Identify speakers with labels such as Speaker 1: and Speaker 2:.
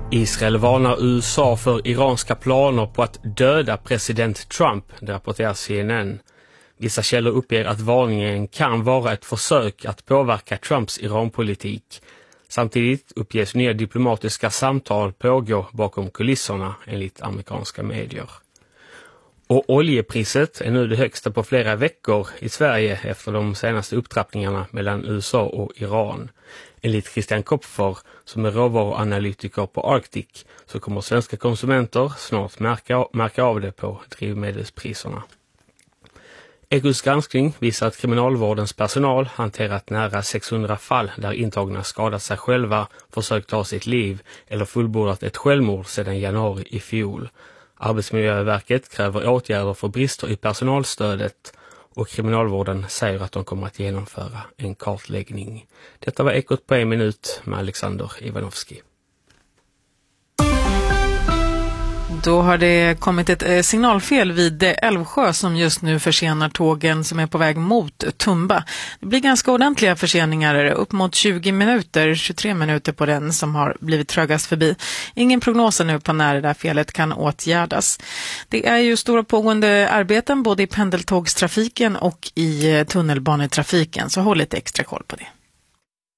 Speaker 1: Israel varnar USA för iranska planer på att döda president Trump, det rapporterar CNN. Vissa källor uppger att varningen kan vara ett försök att påverka Trumps Iranpolitik. Samtidigt uppges nya diplomatiska samtal pågå bakom kulisserna enligt amerikanska medier. Och oljepriset är nu det högsta på flera veckor i Sverige efter de senaste upptrappningarna mellan USA och Iran. Enligt Christian Kopfer, som är råvaruanalytiker på Arctic, så kommer svenska konsumenter snart märka av det på drivmedelspriserna. Ekos granskning visar att kriminalvårdens personal hanterat nära 600 fall där intagna skadat sig själva, försökt ta sitt liv eller fullbordat ett självmord sedan januari i fjol. Arbetsmiljöverket kräver åtgärder för brister i personalstödet och kriminalvården säger att de kommer att genomföra en kartläggning. Detta var Ekot på 1 minut med Alexander Ivanovski.
Speaker 2: Då har det kommit ett signalfel vid Älvsjö som just nu försenar tågen som är på väg mot Tumba. Det blir ganska ordentliga förseningar, upp mot 20 minuter, 23 minuter på den som har blivit trögast förbi. Ingen prognos nu på när det där felet kan åtgärdas. Det är ju stora pågående arbeten både i pendeltågstrafiken och i tunnelbanetrafiken, så håll lite extra koll på det.